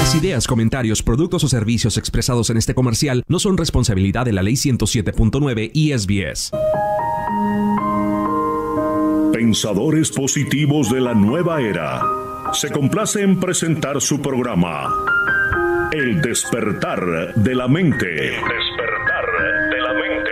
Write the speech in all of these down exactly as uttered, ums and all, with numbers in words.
Las ideas, comentarios, productos o servicios expresados en este comercial no son responsabilidad de la Ley ciento siete punto nueve I S B S. Pensadores positivos de la nueva era. Se complace en presentar su programa El despertar de la mente. El despertar de la mente.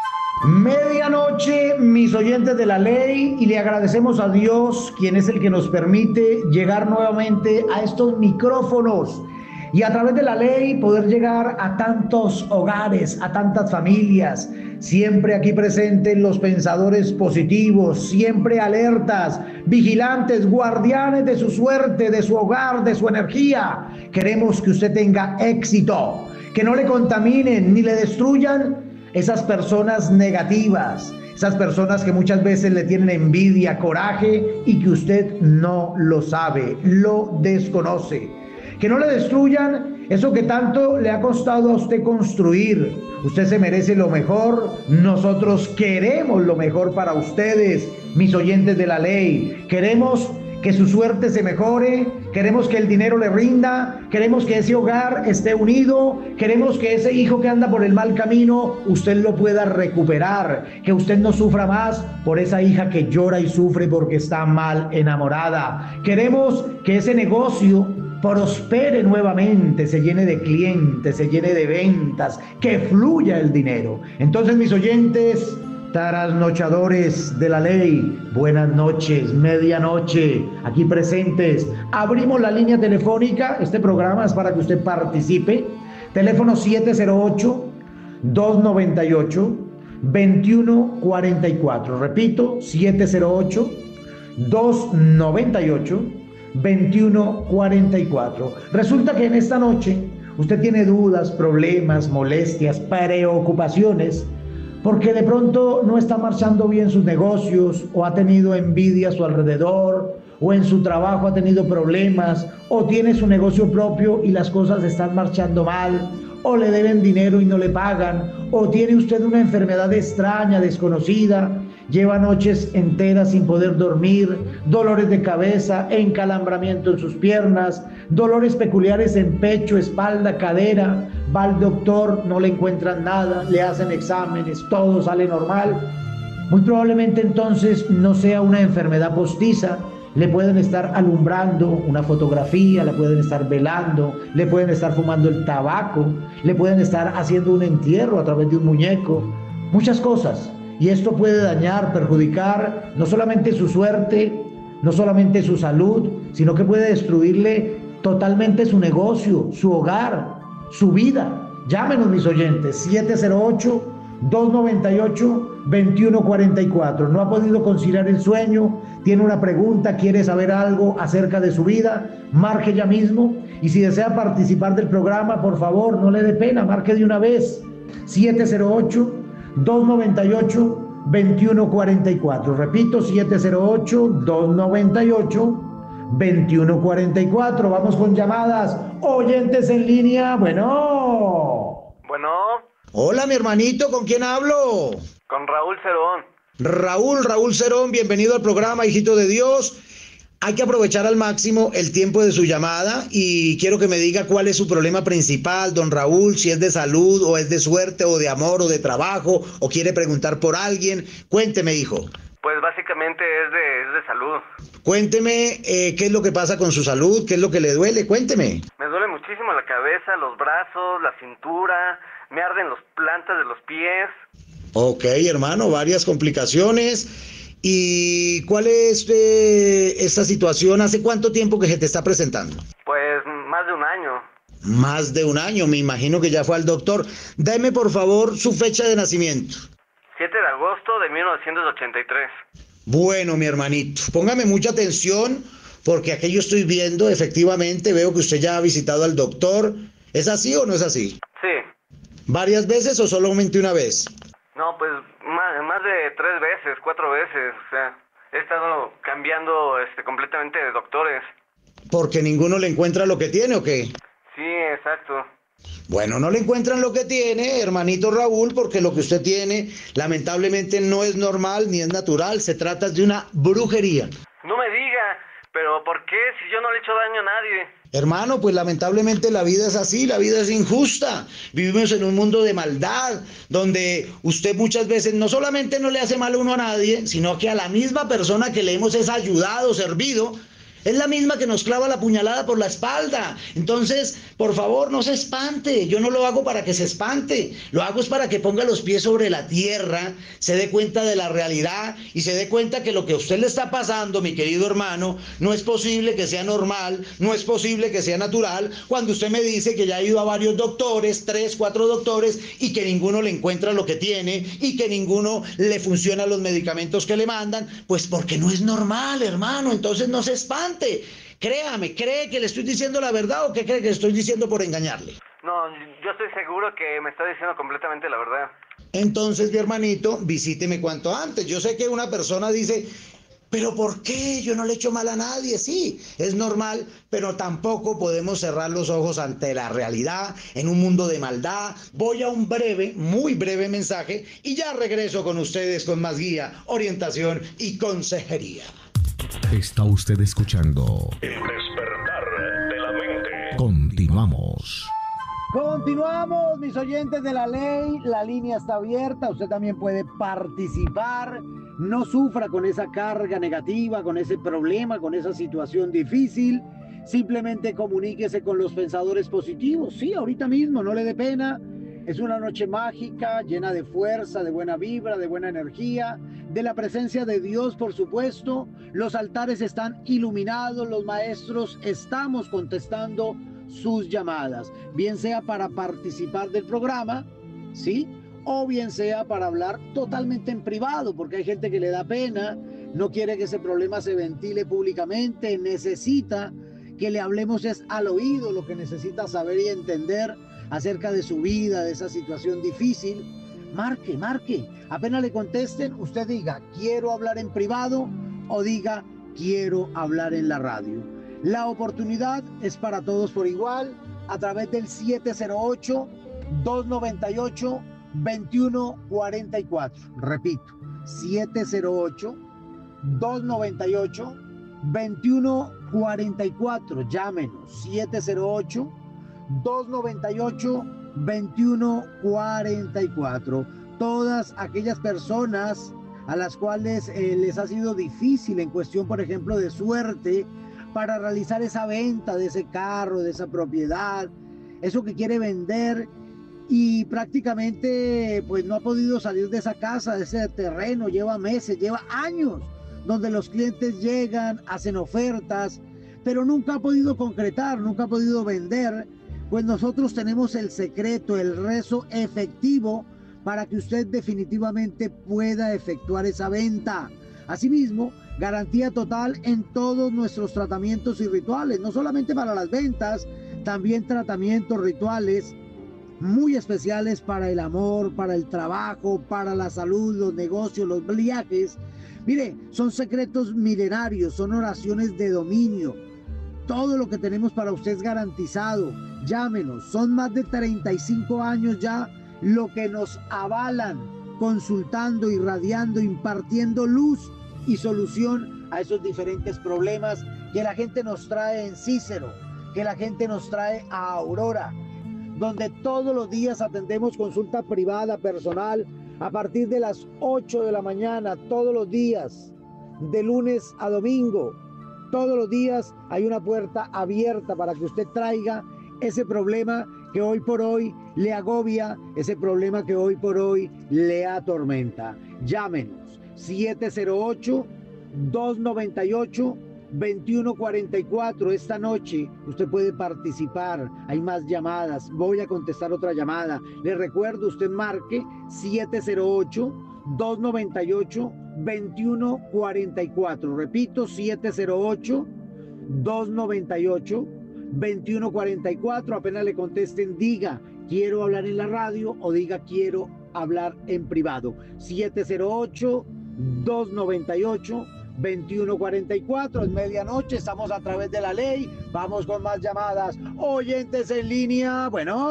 Medianoche, mis oyentes de la ley, y le agradecemos a Dios, quien es el que nos permite llegar nuevamente a estos micrófonos y a través de la ley poder llegar a tantos hogares, a tantas familias. Siempre aquí presentes los pensadores positivos, siempre alertas, vigilantes, guardianes de su suerte, de su hogar, de su energía. Queremos que usted tenga éxito, que no le contaminen ni le destruyan esas personas negativas, esas personas que muchas veces le tienen envidia, coraje y que usted no lo sabe, lo desconoce. Que no le destruyan eso que tanto le ha costado a usted construir. Usted se merece lo mejor, nosotros queremos lo mejor para ustedes, mis oyentes de la ley. Queremos que su suerte se mejore, queremos que el dinero le rinda, queremos que ese hogar esté unido, queremos que ese hijo que anda por el mal camino, usted lo pueda recuperar, que usted no sufra más por esa hija que llora y sufre porque está mal enamorada. Queremos que ese negocio prospere nuevamente, se llene de clientes, se llene de ventas, que fluya el dinero. Entonces, mis oyentes, trasnochadores de la ley, buenas noches, medianoche, aquí presentes. Abrimos la línea telefónica, este programa es para que usted participe. Teléfono siete cero ocho, dos nueve ocho, dos uno cuatro cuatro. Repito, siete cero ocho, dos nueve ocho, dos uno cuatro cuatro. Resulta que en esta noche usted tiene dudas, problemas, molestias, preocupaciones, porque de pronto no está marchando bien sus negocios, o ha tenido envidia a su alrededor, o en su trabajo ha tenido problemas, o tiene su negocio propio y las cosas están marchando mal, o le deben dinero y no le pagan, o tiene usted una enfermedad extraña, desconocida, lleva noches enteras sin poder dormir, dolores de cabeza, encalambramiento en sus piernas, dolores peculiares en pecho, espalda, cadera. Va al doctor, no le encuentran nada, le hacen exámenes, todo sale normal. Muy probablemente entonces no sea una enfermedad postiza. Le pueden estar alumbrando una fotografía, la pueden estar velando, le pueden estar fumando el tabaco, le pueden estar haciendo un entierro a través de un muñeco, muchas cosas. Y esto puede dañar, perjudicar no solamente su suerte, no solamente su salud, sino que puede destruirle totalmente su negocio, su hogar, su vida. Llámenos, mis oyentes, siete cero ocho, dos nueve ocho, dos uno cuatro cuatro. No ha podido conciliar el sueño, tiene una pregunta, quiere saber algo acerca de su vida, marque ya mismo. Y si desea participar del programa, por favor, no le dé pena, marque de una vez, siete cero ocho, dos nueve ocho, dos uno cuatro cuatro. Repito, siete cero ocho, dos nueve ocho, dos uno cuatro cuatro. Vamos con llamadas. Oyentes en línea. Bueno. Bueno. Hola, mi hermanito, ¿con quién hablo? Con Raúl Cerón. Raúl, Raúl Cerón, bienvenido al programa, hijito de Dios. Hay que aprovechar al máximo el tiempo de su llamada y quiero que me diga cuál es su problema principal, don Raúl, si es de salud o es de suerte o de amor o de trabajo o quiere preguntar por alguien. Cuénteme, hijo. Pues básicamente es de, es de salud. Cuénteme eh, qué es lo que pasa con su salud, qué es lo que le duele, cuénteme. Me duele muchísimo la cabeza, los brazos, la cintura, me arden las plantas de los pies. Ok, hermano, varias complicaciones. ¿Y cuál es eh, esta situación? ¿Hace cuánto tiempo que se te está presentando? Pues más de un año. Más de un año, me imagino que ya fue al doctor. Dame por favor su fecha de nacimiento. siete de agosto de mil novecientos ochenta y tres. Bueno, mi hermanito, póngame mucha atención porque aquí yo estoy viendo, efectivamente, veo que usted ya ha visitado al doctor. ¿Es así o no es así? Sí. ¿Varias veces o solamente una vez? No, pues más, más de tres veces, cuatro veces, o sea, he estado cambiando este, completamente de doctores. ¿Porque ninguno le encuentra lo que tiene o qué? Sí, exacto. Bueno, no le encuentran lo que tiene, hermanito Raúl, porque lo que usted tiene lamentablemente no es normal ni es natural, se trata de una brujería. No me diga, pero ¿por qué si yo no le he hecho daño a nadie? Hermano, pues lamentablemente la vida es así, la vida es injusta. Vivimos en un mundo de maldad, donde usted muchas veces no solamente no le hace mal uno a nadie, sino que a la misma persona que le hemos es ayudado, servido, es la misma que nos clava la puñalada por la espalda. Entonces, por favor, no se espante. Yo no lo hago para que se espante. Lo hago es para que ponga los pies sobre la tierra, se dé cuenta de la realidad y se dé cuenta que lo que a usted le está pasando, mi querido hermano, no es posible que sea normal, no es posible que sea natural, cuando usted me dice que ya ha ido a varios doctores, tres, cuatro doctores, y que ninguno le encuentra lo que tiene y que ninguno le funciona los medicamentos que le mandan, pues porque no es normal, hermano. Entonces no se espante. Créame, ¿cree que le estoy diciendo la verdad o qué cree que le estoy diciendo por engañarle? No, yo estoy seguro que me está diciendo completamente la verdad. Entonces, mi hermanito, visíteme cuanto antes. Yo sé que una persona dice, ¿pero por qué? Yo no le echo mal a nadie. Sí, es normal, pero tampoco podemos cerrar los ojos ante la realidad en un mundo de maldad. Voy a un breve, muy breve mensaje y ya regreso con ustedes con más guía, orientación y consejería. Está usted escuchando El despertar de la mente. Continuamos. Continuamos, mis oyentes de la ley. La línea está abierta. Usted también puede participar. No sufra con esa carga negativa, con ese problema, con esa situación difícil. Simplemente comuníquese con los pensadores positivos. Sí, ahorita mismo, no le dé pena. Es una noche mágica, llena de fuerza, de buena vibra, de buena energía, de la presencia de Dios, por supuesto. Los altares están iluminados, los maestros estamos contestando sus llamadas, bien sea para participar del programa, ¿sí? O bien sea para hablar totalmente en privado, porque hay gente que le da pena, no quiere que ese problema se ventile públicamente, necesita que le hablemos es al oído, lo que necesita saber y entender acerca de su vida, de esa situación difícil. Marque, marque. Apenas le contesten, usted diga, quiero hablar en privado o diga, quiero hablar en la radio. La oportunidad es para todos por igual a través del siete cero ocho, dos nueve ocho, dos uno cuatro cuatro. Repito, siete cero ocho, dos nueve ocho, dos uno cuatro cuatro. Llámenos, siete cero ocho, dos nueve ocho, dos uno cuatro cuatro. Todas aquellas personas a las cuales eh, les ha sido difícil en cuestión, por ejemplo, de suerte, para realizar esa venta de ese carro, de esa propiedad, eso que quiere vender y prácticamente pues no ha podido salir de esa casa, de ese terreno, lleva meses, lleva años, donde los clientes llegan, hacen ofertas, pero nunca ha podido concretar, nunca ha podido vender. Pues nosotros tenemos el secreto, el rezo efectivo para que usted definitivamente pueda efectuar esa venta. Asimismo, garantía total en todos nuestros tratamientos y rituales, no solamente para las ventas, también tratamientos rituales muy especiales para el amor, para el trabajo, para la salud, los negocios, los viajes. Mire, son secretos milenarios, son oraciones de dominio. Todo lo que tenemos para usted es garantizado. Llámenos, son más de treinta y cinco años ya lo que nos avalan, consultando, irradiando, impartiendo luz y solución a esos diferentes problemas que la gente nos trae en Cícero, que la gente nos trae a Aurora, donde todos los días atendemos consulta privada, personal, a partir de las ocho de la mañana, todos los días, de lunes a domingo. Todos los días hay una puerta abierta para que usted traiga ese problema que hoy por hoy le agobia, ese problema que hoy por hoy le atormenta. Llámenos, siete cero ocho, dos nueve ocho, dos uno cuatro cuatro. Esta noche usted puede participar, hay más llamadas, voy a contestar otra llamada. Le recuerdo, usted marque siete cero ocho, dos nueve ocho, dos uno cuatro cuatro. Repito, siete cero ocho, dos nueve ocho, dos uno cuatro cuatro. Apenas le contesten, diga quiero hablar en la radio o diga quiero hablar en privado. siete cero ocho, dos nueve ocho, dos uno cuatro cuatro. Es medianoche, estamos a través de la ley. Vamos con más llamadas. Oyentes en línea.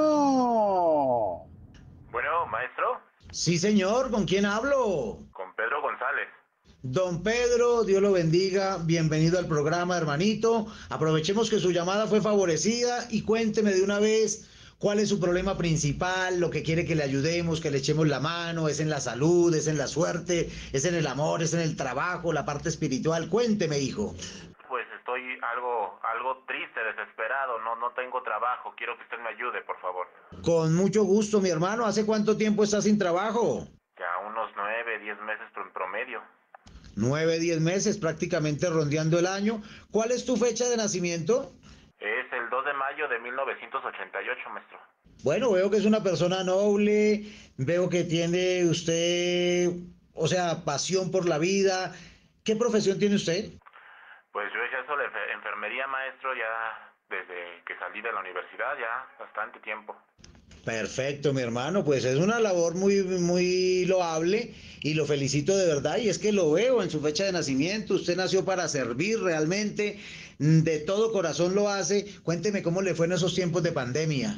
Bueno. Bueno, maestro. Sí, señor. ¿Con quién hablo? Con Pedro González. Don Pedro, Dios lo bendiga, bienvenido al programa, hermanito. Aprovechemos que su llamada fue favorecida y cuénteme de una vez cuál es su problema principal, lo que quiere que le ayudemos, que le echemos la mano, es en la salud, es en la suerte, es en el amor, es en el trabajo, la parte espiritual. Cuénteme, hijo. Pues estoy algo, algo triste, desesperado, no, no tengo trabajo, quiero que usted me ayude, por favor. Con mucho gusto, mi hermano. ¿Hace cuánto tiempo está sin trabajo? Ya unos nueve, diez meses en promedio. Nueve, diez meses, prácticamente rondeando el año. ¿Cuál es tu fecha de nacimiento? Es el dos de mayo de mil novecientos ochenta y ocho, maestro. Bueno, veo que es una persona noble, veo que tiene usted, o sea, pasión por la vida. ¿Qué profesión tiene usted? Pues yo ejerzo la enfermería, maestro, ya desde que salí de la universidad, ya bastante tiempo. Perfecto, mi hermano, pues es una labor muy, muy loable y lo felicito de verdad, y es que lo veo en su fecha de nacimiento. Usted nació para servir realmente, de todo corazón lo hace. Cuénteme cómo le fue en esos tiempos de pandemia.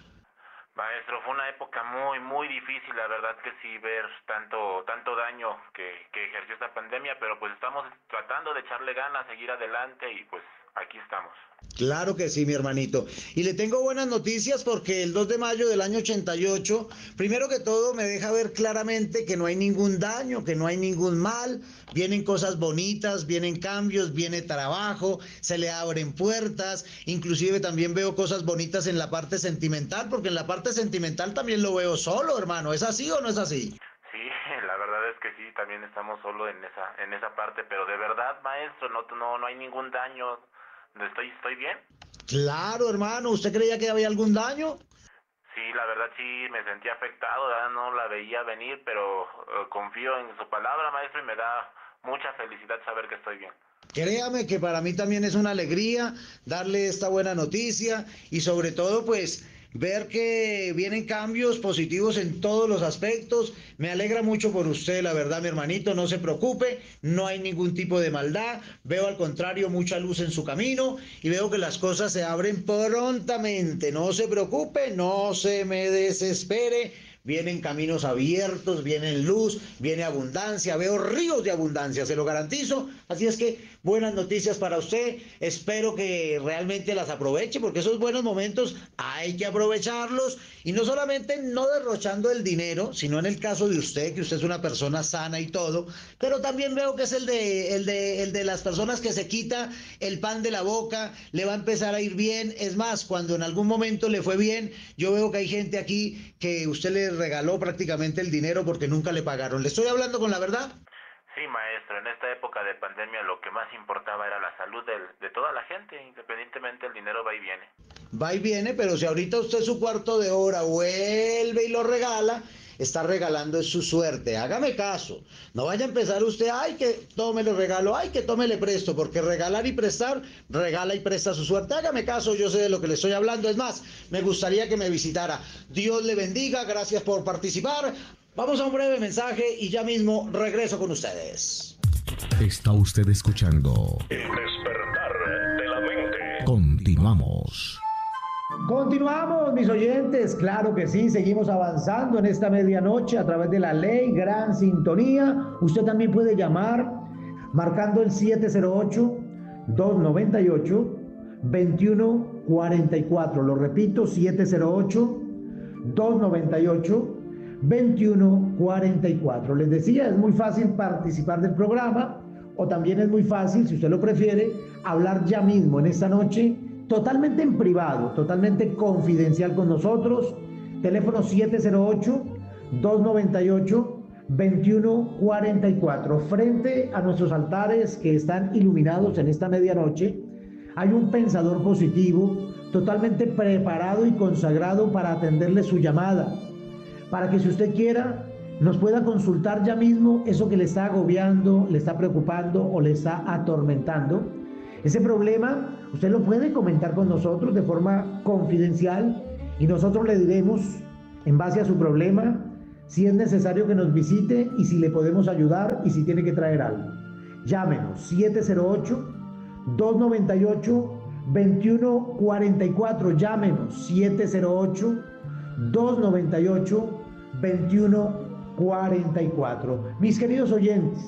Maestro, fue una época muy, muy difícil, la verdad que sí, ver tanto, tanto daño que, que ejerció esta pandemia, pero pues estamos tratando de echarle ganas, seguir adelante y pues aquí estamos. Claro que sí, mi hermanito. Y le tengo buenas noticias porque el dos de mayo del año ochenta y ocho, primero que todo me deja ver claramente que no hay ningún daño, que no hay ningún mal, vienen cosas bonitas, vienen cambios, viene trabajo, se le abren puertas, inclusive también veo cosas bonitas en la parte sentimental, porque en la parte sentimental también lo veo solo, hermano. ¿Es así o no es así? Sí, la verdad es que sí, también estamos solo en esa, en esa parte, pero de verdad, maestro, no, no, no hay ningún daño. ¿Estoy, estoy bien? Claro, hermano. ¿Usted creía que había algún daño? Sí, la verdad sí me sentí afectado, ¿verdad? No la veía venir, pero uh, confío en su palabra, maestro, y me da mucha felicidad saber que estoy bien. Créame que para mí también es una alegría darle esta buena noticia y sobre todo pues ver que vienen cambios positivos en todos los aspectos. Me alegra mucho por usted, la verdad, mi hermanito, no se preocupe, no hay ningún tipo de maldad, veo al contrario mucha luz en su camino y veo que las cosas se abren prontamente. No se preocupe, no se me desespere. Vienen caminos abiertos, viene luz, viene abundancia, veo ríos de abundancia, se lo garantizo. Así es que buenas noticias para usted, espero que realmente las aproveche, porque esos buenos momentos hay que aprovecharlos, y no solamente no derrochando el dinero, sino en el caso de usted, que usted es una persona sana y todo, pero también veo que es el de, el de, el de las personas que se quita el pan de la boca, le va a empezar a ir bien. Es más, cuando en algún momento le fue bien, yo veo que hay gente aquí que usted le regaló prácticamente el dinero porque nunca le pagaron. ¿Le estoy hablando con la verdad? Sí, maestro, en esta época de pandemia lo que más importaba era la salud del, de toda la gente, independientemente el dinero va y viene. Va y viene, pero si ahorita usted su cuarto de hora vuelve y lo regala, está regalando es su suerte. Hágame caso, no vaya a empezar usted, ay, que tome le regalo, ay, que tome le presto, porque regalar y prestar, regala y presta su suerte. Hágame caso, yo sé de lo que le estoy hablando. Es más, me gustaría que me visitara. Dios le bendiga, gracias por participar. Vamos a un breve mensaje y ya mismo regreso con ustedes. Está usted escuchando El despertar de la mente. Continuamos. Continuamos, mis oyentes, claro que sí, seguimos avanzando en esta medianoche a través de la ley, gran sintonía. Usted también puede llamar marcando el siete cero ocho, dos nueve ocho, dos uno cuatro cuatro. Lo repito, siete cero ocho, dos nueve ocho, dos uno cuatro cuatro. Les decía, es muy fácil participar del programa, o también es muy fácil, si usted lo prefiere, hablar ya mismo en esta noche, totalmente en privado, totalmente confidencial con nosotros. Teléfono siete cero ocho, dos nueve ocho, dos uno cuatro cuatro. Frente a nuestros altares que están iluminados en esta medianoche, hay un pensador positivo totalmente preparado y consagrado para atenderle su llamada, para que si usted quiera nos pueda consultar ya mismo eso que le está agobiando, le está preocupando o le está atormentando. Ese problema usted lo puede comentar con nosotros de forma confidencial y nosotros le diremos, en base a su problema, si es necesario que nos visite y si le podemos ayudar y si tiene que traer algo. Llámenos siete cero ocho, dos nueve ocho, dos uno cuatro cuatro. Llámenos siete cero ocho, dos nueve ocho, dos uno cuatro cuatro. Mis queridos oyentes,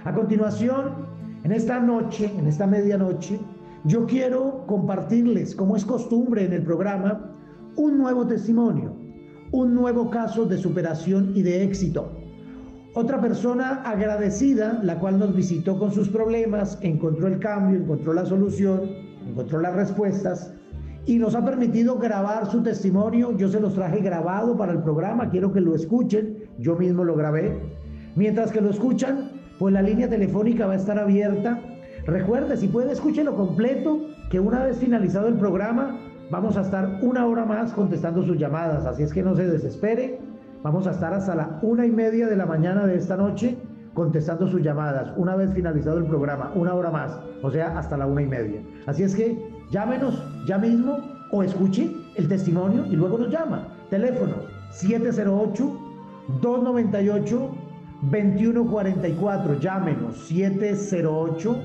A continuación, en esta noche, en esta medianoche, yo quiero compartirles, como es costumbre en el programa, un nuevo testimonio, un nuevo caso de superación y de éxito. Otra persona agradecida, la cual nos visitó con sus problemas, encontró el cambio, encontró la solución, encontró las respuestas y nos ha permitido grabar su testimonio. Yo se los traje grabado para el programa, quiero que lo escuchen, yo mismo lo grabé. Mientras que lo escuchan, pues la línea telefónica va a estar abierta. Recuerde, si puede, escúchelo completo, que una vez finalizado el programa, vamos a estar una hora más contestando sus llamadas, así es que no se desespere. Vamos a estar hasta la una y media de la mañana de esta noche contestando sus llamadas, una vez finalizado el programa, una hora más, o sea, hasta la una y media. Así es que llámenos ya mismo o escuche el testimonio y luego nos llama. Teléfono siete cero ocho, dos nueve ocho, dos uno cuatro cuatro. Llámenos siete cero ocho,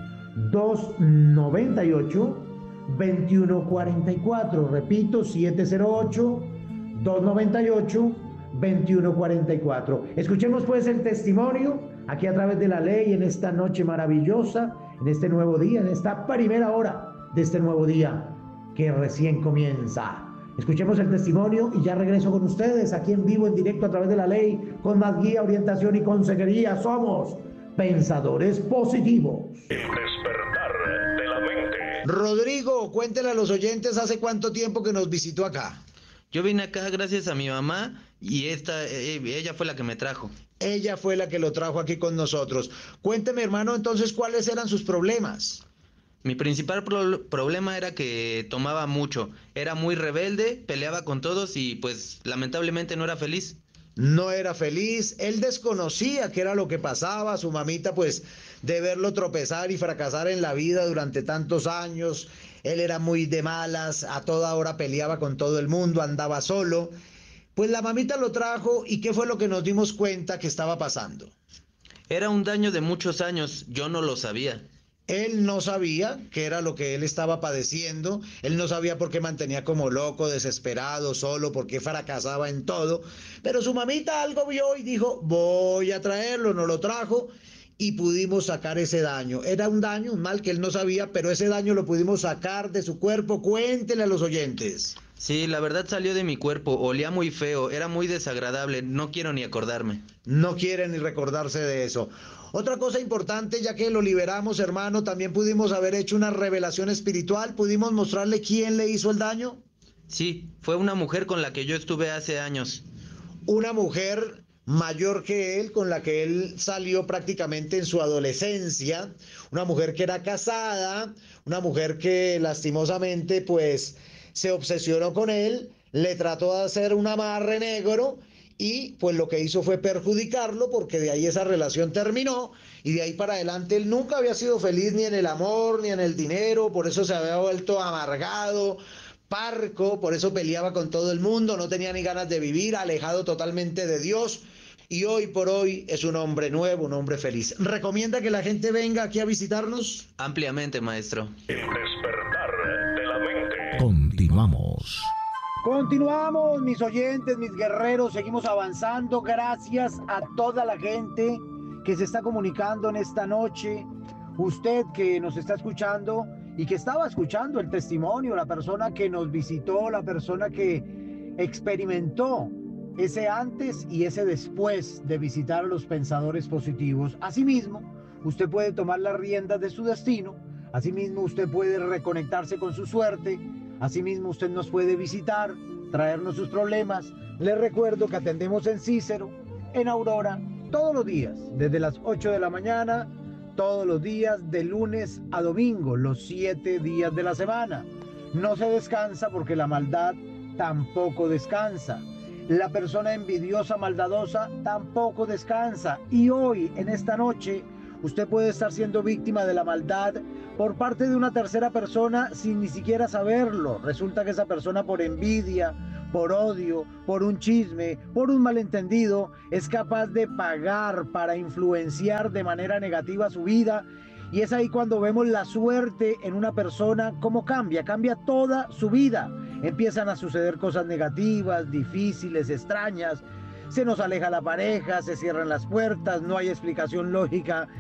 dos nueve ocho, dos uno cuatro cuatro. Repito, siete cero ocho, dos nueve ocho, dos uno cuatro cuatro. Escuchemos pues el testimonio aquí a través de la ley en esta noche maravillosa, en este nuevo día, en esta primera hora de este nuevo día que recién comienza. Escuchemos el testimonio y ya regreso con ustedes aquí en vivo, en directo a través de la ley, con más guía, orientación y consejería. Somos Pensadores Positivos. El despertar de la mente. Rodrigo, cuéntele a los oyentes hace cuánto tiempo que nos visitó acá. Yo vine acá gracias a mi mamá y esta, eh, ella fue la que me trajo. Ella fue la que lo trajo aquí con nosotros. Cuénteme, hermano, entonces, ¿cuáles eran sus problemas? Mi principal pro- problema era que tomaba mucho, era muy rebelde, peleaba con todos y pues lamentablemente no era feliz. No era feliz, él desconocía qué era lo que pasaba, su mamita pues de verlo tropezar y fracasar en la vida durante tantos años, él era muy de malas, a toda hora peleaba con todo el mundo, andaba solo, pues la mamita lo trajo y ¿qué fue lo que nos dimos cuenta que estaba pasando? Era un daño de muchos años, yo no lo sabía. Él no sabía qué era lo que él estaba padeciendo, él no sabía por qué mantenía como loco, desesperado, solo, por qué fracasaba en todo, pero su mamita algo vio y dijo, voy a traerlo, no lo trajo y pudimos sacar ese daño. Era un daño, un mal que él no sabía, pero ese daño lo pudimos sacar de su cuerpo. Cuéntele a los oyentes. Sí, la verdad salió de mi cuerpo, olía muy feo, era muy desagradable, no quiero ni acordarme. No quiere ni recordarse de eso. Otra cosa importante, ya que lo liberamos, hermano, también pudimos haber hecho una revelación espiritual, pudimos mostrarle quién le hizo el daño. Sí, fue una mujer con la que yo estuve hace años. Una mujer mayor que él, con la que él salió prácticamente en su adolescencia, una mujer que era casada, una mujer que lastimosamente pues se obsesionó con él, le trató de hacer un amarre negro y pues lo que hizo fue perjudicarlo, porque de ahí esa relación terminó y de ahí para adelante él nunca había sido feliz ni en el amor ni en el dinero, por eso se había vuelto amargado, parco, por eso peleaba con todo el mundo, no tenía ni ganas de vivir, alejado totalmente de Dios. Y hoy por hoy es un hombre nuevo, un hombre feliz. ¿Recomienda que la gente venga aquí a visitarnos? Ampliamente, maestro. El despertar de la mente. Continuamos. Continuamos, mis oyentes, mis guerreros, seguimos avanzando. Gracias a toda la gente que se está comunicando en esta noche. Usted que nos está escuchando y que estaba escuchando el testimonio, la persona que nos visitó, la persona que experimentó ese antes y ese después de visitar a los Pensadores Positivos. Asimismo, usted puede tomar las riendas de su destino. Asimismo, usted puede reconectarse con su suerte. Asimismo, usted nos puede visitar, traernos sus problemas. Les recuerdo que atendemos en Cícero, en Aurora, todos los días, desde las ocho de la mañana, todos los días, de lunes a domingo, los siete días de la semana. No se descansa porque la maldad tampoco descansa. La persona envidiosa, maldadosa, tampoco descansa. Y hoy, en esta noche, usted puede estar siendo víctima de la maldad por parte de una tercera persona sin ni siquiera saberlo. Resulta que esa persona, por envidia, por odio, por un chisme, por un malentendido, es capaz de pagar para influenciar de manera negativa su vida. Y es ahí cuando vemos la suerte en una persona, cómo cambia, cambia toda su vida. Empiezan a suceder cosas negativas, difíciles, extrañas. Se nos aleja la pareja, se cierran las puertas, no hay explicación lógica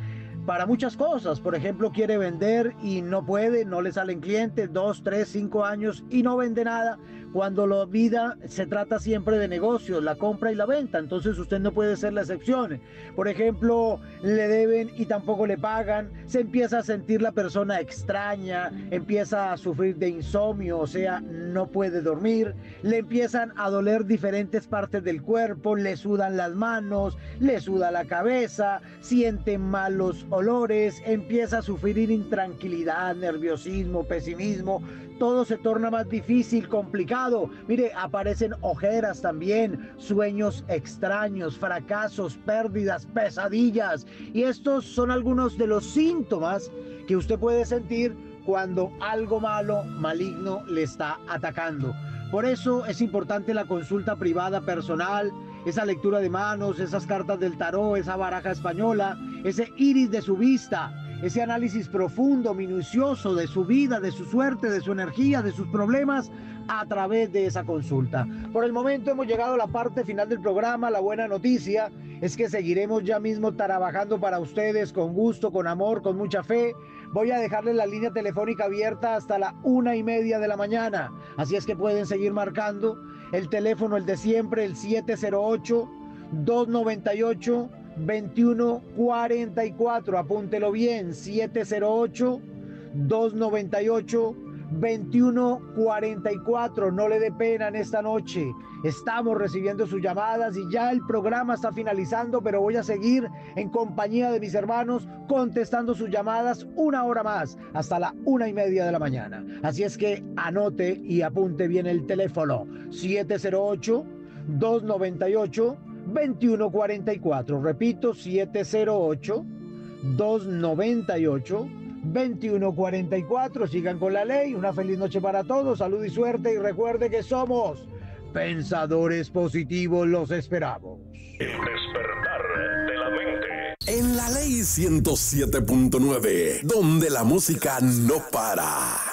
para muchas cosas. Por ejemplo, quiere vender y no puede, no le salen clientes, dos, tres, cinco años y no vende nada, cuando la vida se trata siempre de negocios, la compra y la venta. Entonces usted no puede ser la excepción. Por ejemplo, le deben y tampoco le pagan, se empieza a sentir la persona extraña, empieza a sufrir de insomnio, o sea, no puede dormir, le empiezan a doler diferentes partes del cuerpo, le sudan las manos, le suda la cabeza, siente malos olores, empieza a sufrir intranquilidad, nerviosismo, pesimismo, todo se torna más difícil, complicado. Mire, aparecen ojeras también, sueños extraños, fracasos, pérdidas, pesadillas. Y estos son algunos de los síntomas que usted puede sentir cuando algo malo, maligno, le está atacando. Por eso es importante la consulta privada personal, esa lectura de manos, esas cartas del tarot, esa baraja española, ese iris de su vista, ese análisis profundo, minucioso de su vida, de su suerte, de su energía, de sus problemas, a través de esa consulta. Por el momento hemos llegado a la parte final del programa. La buena noticia es que seguiremos ya mismo trabajando para ustedes con gusto, con amor, con mucha fe. Voy a dejarles la línea telefónica abierta hasta la una y media de la mañana. Así es que pueden seguir marcando el teléfono, el de siempre, el siete cero ocho, dos nueve ocho, veintiuno cuarenta y cuatro. Apúntelo bien, siete cero ocho, dos nueve ocho, veintiuno cuarenta y cuatro. No le dé pena en esta noche. Estamos recibiendo sus llamadas y ya el programa está finalizando, pero voy a seguir en compañía de mis hermanos contestando sus llamadas una hora más, hasta la una y media de la mañana. Así es que anote y apunte bien el teléfono, siete cero ocho, dos nueve ocho, veintiuno cuarenta y cuatro. Repito, siete cero ocho, dos nueve ocho, veintiuno cuarenta y cuatro. Sigan con la ley. Una feliz noche para todos. Salud y suerte. Y recuerde que somos pensadores positivos. Los esperamos. El despertar de la mente. En la ley ciento siete punto nueve, donde la música no para.